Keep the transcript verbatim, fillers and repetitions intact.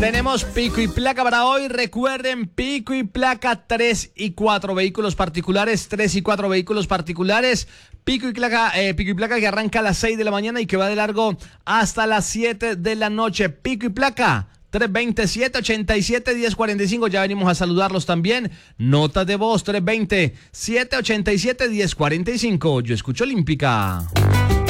Tenemos pico y placa para hoy. Recuerden, pico y placa tres y cuatro vehículos particulares, tres y cuatro vehículos particulares. Pico y placa, eh, pico y placa que arranca a las seis de la mañana y que va de largo hasta las siete de la noche. Pico y placa tres dos cero, siete ocho siete, uno cero cuatro cinco. Ya venimos a saludarlos también. Notas de voz tres dos cero, siete ocho siete, uno cero cuatro cinco. Yo escucho Olímpica.